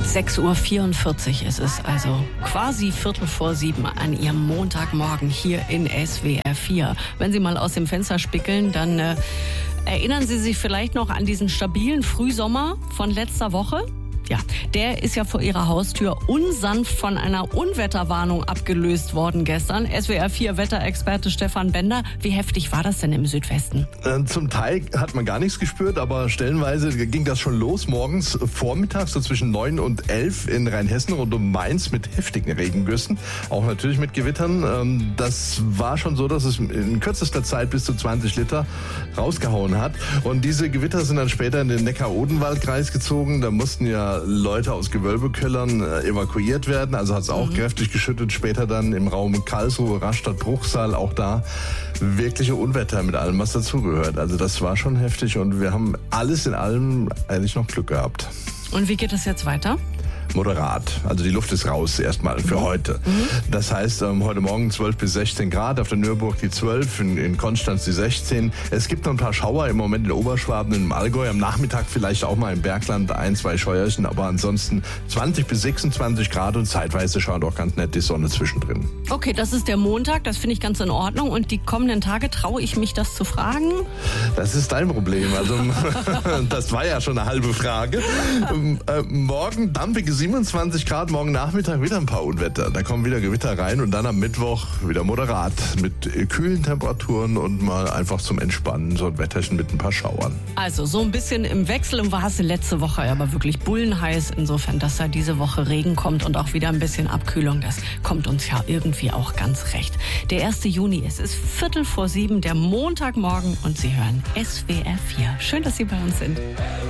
6:44 Uhr ist es, also quasi 6:45 an Ihrem Montagmorgen hier in SWR 4. Wenn Sie mal aus dem Fenster spickeln, dann erinnern Sie sich vielleicht noch an diesen stabilen Frühsommer von letzter Woche? Ja, der ist ja vor Ihrer Haustür unsanft von einer Unwetterwarnung abgelöst worden gestern. SWR 4 Wetterexperte Stefan Bender. Wie heftig war das denn im Südwesten? Zum Teil hat man gar nichts gespürt, aber stellenweise ging das schon los morgens vormittags, so zwischen 9 und 11 in Rheinhessen rund um Mainz mit heftigen Regengüssen. Auch natürlich mit Gewittern. Das war schon so, dass es in kürzester Zeit bis zu 20 Liter rausgehauen hat. Und diese Gewitter sind dann später in den Neckar-Odenwald-Kreis gezogen. Da mussten ja Leute aus Gewölbekellern evakuiert werden. Also hat es auch kräftig geschüttet. Später dann im Raum Karlsruhe, Rastatt, Bruchsal, auch da wirkliche Unwetter mit allem, was dazugehört. Also das war schon heftig und wir haben alles in allem eigentlich noch Glück gehabt. Und wie geht es jetzt weiter? Moderat. Also die Luft ist raus erstmal für heute. Das heißt, heute Morgen 12 bis 16 Grad, auf der Nürburg die 12, in Konstanz die 16. Es gibt noch ein paar Schauer im Moment in Oberschwaben, im Allgäu, am Nachmittag vielleicht auch mal im Bergland 1, 2 Scheuerchen, aber ansonsten 20 bis 26 Grad und zeitweise schaut auch ganz nett die Sonne zwischendrin. Okay, das ist der Montag, das finde ich ganz in Ordnung. Und die kommenden Tage, traue ich mich das zu fragen? Das ist dein Problem. Also das war ja schon eine halbe Frage. Morgen dampfige 27 Grad, morgen Nachmittag wieder ein paar Unwetter. Da kommen wieder Gewitter rein und dann am Mittwoch wieder moderat mit kühlen Temperaturen und mal einfach zum Entspannen so ein Wetterchen mit ein paar Schauern. Also so ein bisschen im Wechsel war es letzte Woche aber wirklich bullenheiß. Insofern, dass da diese Woche Regen kommt und auch wieder ein bisschen Abkühlung, das kommt uns ja irgendwie auch ganz recht. Der 1. Juni, es ist 6:45, der Montagmorgen und Sie hören SWR 4. Schön, dass Sie bei uns sind.